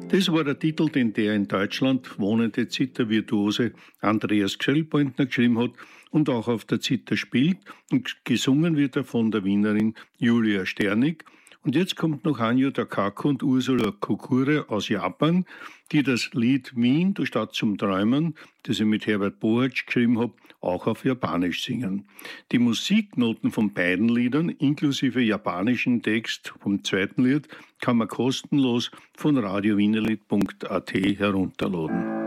Das war der Titel, den der in Deutschland wohnende Zithervirtuose Andreas Gschellpointner geschrieben hat und auch auf der Zither spielt. Und gesungen wird er von der Wienerin Julia Sternig. Und jetzt kommt noch Hanyu Takako und Ursula Kokure aus Japan, die das Lied Wien, der Stadt zum Träumen, das ich mit Herbert Bohatsch geschrieben habe, auch auf Japanisch singen. Die Musiknoten von beiden Liedern, inklusive japanischen Text vom zweiten Lied, kann man kostenlos von radiowienerlied.at herunterladen.